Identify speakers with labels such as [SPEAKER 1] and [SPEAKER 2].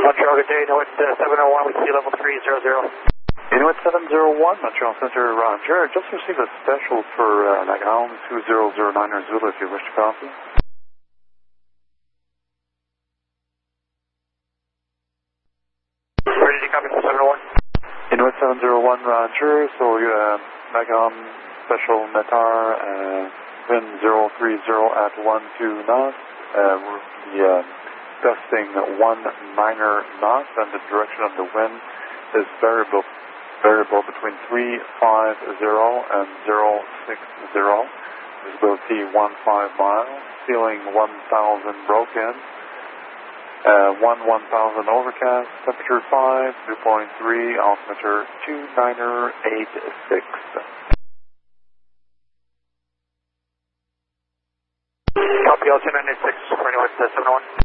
[SPEAKER 1] Montreal, good day. Inuit 701 with sea level 300.
[SPEAKER 2] Inuit 701, Montreal Center, Roger. Just received a special for Nagaon 2009er Zulu if you wish to copy.
[SPEAKER 1] Ready to copy from 701.
[SPEAKER 2] Inuit 701, Roger. So Nagaon special Metar, wind 030 at 12 knots. We're gusting 19 knots, and the direction of the wind is variable between 350 and 060. Visibility 15 miles. Ceiling 1000 broken. 1000 overcast. Temperature 5, 2.3. Altimeter 2986.
[SPEAKER 1] Copy, L 2986 for Inuit 701.